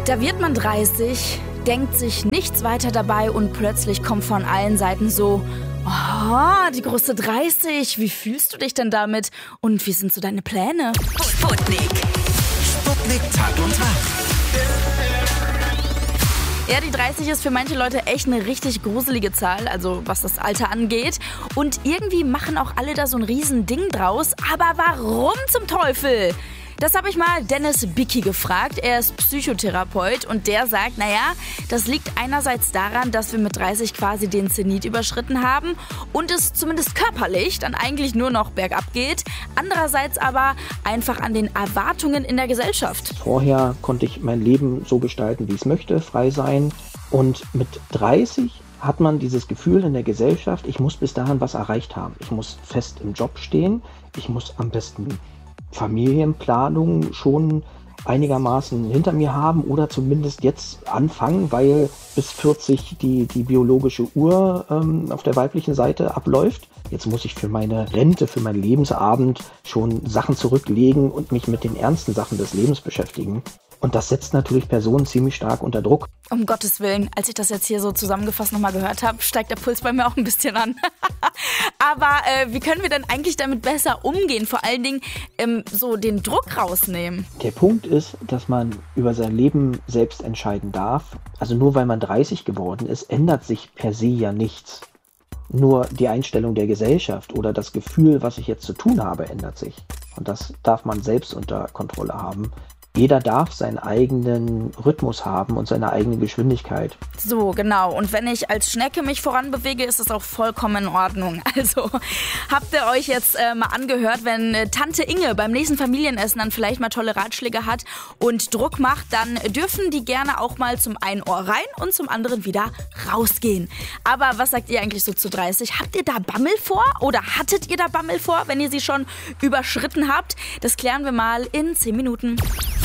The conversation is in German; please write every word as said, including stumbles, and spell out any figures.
Da wird man dreißig, denkt sich nichts weiter dabei und plötzlich kommt von allen Seiten so: Oh, die große dreißig, wie fühlst du dich denn damit? Und wie sind so deine Pläne? Sputnik. Sputnik Tag und Tag. Ja, die dreißig ist für manche Leute echt eine richtig gruselige Zahl, also was das Alter angeht. Und irgendwie machen auch alle da so ein riesen Ding draus. Aber warum zum Teufel? Das habe ich mal Dennis Bicki gefragt. Er ist Psychotherapeut und der sagt, naja, das liegt einerseits daran, dass wir mit dreißig quasi den Zenit überschritten haben und es zumindest körperlich dann eigentlich nur noch bergab geht. Andererseits aber einfach an den Erwartungen in der Gesellschaft. Vorher konnte ich mein Leben so gestalten, wie ich es möchte, frei sein. Und mit dreißig hat man dieses Gefühl in der Gesellschaft, ich muss bis dahin was erreicht haben. Ich muss fest im Job stehen, ich muss am besten Familienplanung schon einigermaßen hinter mir haben oder zumindest jetzt anfangen, weil bis vierzig die, die biologische Uhr ähm, auf der weiblichen Seite abläuft. Jetzt muss ich für meine Rente, für meinen Lebensabend schon Sachen zurücklegen und mich mit den ernsten Sachen des Lebens beschäftigen. Und das setzt natürlich Personen ziemlich stark unter Druck. Um Gottes Willen, als ich das jetzt hier so zusammengefasst nochmal gehört habe, steigt der Puls bei mir auch ein bisschen an. Aber äh, wie können wir denn eigentlich damit besser umgehen? Vor allen Dingen ähm, so den Druck rausnehmen. Der Punkt ist, dass man über sein Leben selbst entscheiden darf. Also nur weil man dreißig geworden ist, ändert sich per se ja nichts. Nur die Einstellung der Gesellschaft oder das Gefühl, was ich jetzt zu tun habe, ändert sich. Und das darf man selbst unter Kontrolle haben. Jeder darf seinen eigenen Rhythmus haben und seine eigene Geschwindigkeit. So, genau. Und wenn ich als Schnecke mich voranbewege, ist das auch vollkommen in Ordnung. Also habt ihr euch jetzt äh, mal angehört, wenn äh, Tante Inge beim nächsten Familienessen dann vielleicht mal tolle Ratschläge hat und Druck macht, dann dürfen die gerne auch mal zum einen Ohr rein und zum anderen wieder rausgehen. Aber was sagt ihr eigentlich so zu dreißig? Habt ihr da Bammel vor oder hattet ihr da Bammel vor, wenn ihr sie schon überschritten habt? Das klären wir mal in zehn Minuten.